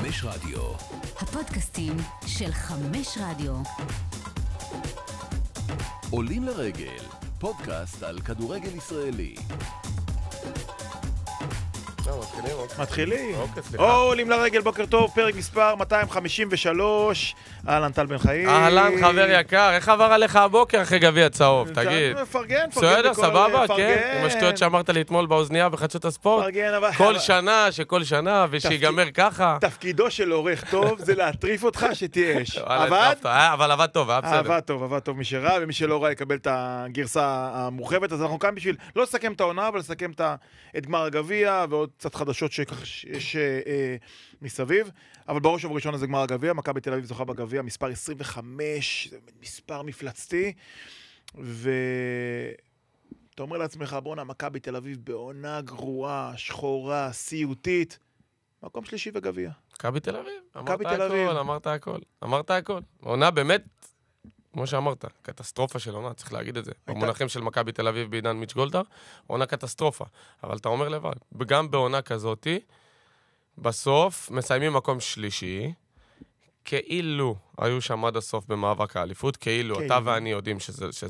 חמש רדיו. הפודקאסטים של חמש רדיו. עולים לרגל, פודקאסט על כדורגל ישראלי. מתחילים. עולים לרגל, בוקר טוב, פרק מספר 253. אהלן, טל בן חיים. אהלן, חבר יקר, איך עבר עליך הבוקר אחרי גביע צהוב? תגיד. פרגן. בסדר, סבבה, כן? עם השטויות שאמרת לי אתמול באוזנייה בחדשות הספורט. פרגן, אבל... כל שנה, ושיגמר ככה. תפקידו של עורך טוב זה להטריף אותך שתהיה אש. אבל עבד טוב, היה בסדר. עבד טוב, מי שראה, ומי שלא ראה יקבל את הגרסה המורחבת. אז אנחנו כאן בשביל לא לסכם את העונה, אבל לסכם את גמר הגביע, ועוד קצת חדשות שיש מסביב. אבל בראש ובראשון זה גמר הגביע, מכבי תל אביב זוכה בגביע, מספר 25, זה מספר מפלצתי, ואתה אומר לעצמך, בואנה, מכבי תל אביב בעונה גרועה, שחורה, סיוטית, מקום שלישי בגביע. מכבי תל אביב, אמרת הכל. עונה באמת, כמו שאמרת, קטסטרופה של עונה, צריך להגיד את זה. במונחים של מכבי תל אביב בעידן מיץ' גולדהר, עונה קטסטרופה. אבל אתה אומר לבד, גם בעונה כזאתי, בסוף מסיימים מקום שלישי, כאילו היו שם עד הסוף במאבק האליפות, כאילו אתה ואני יודעים שזה